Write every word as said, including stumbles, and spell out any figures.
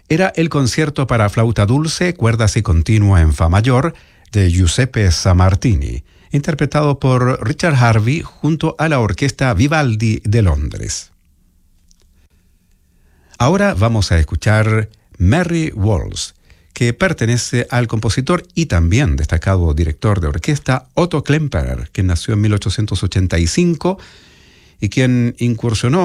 era el concierto para flauta dulce, cuerdas y continua en fa mayor de Giuseppe Sammartini, interpretado por Richard Harvey junto a la Orquesta Vivaldi de Londres. Ahora vamos a escuchar Merry Waltz, que pertenece al compositor y también destacado director de orquesta Otto Klemperer, quien nació en mil ochocientos ochenta y cinco y quien incursionó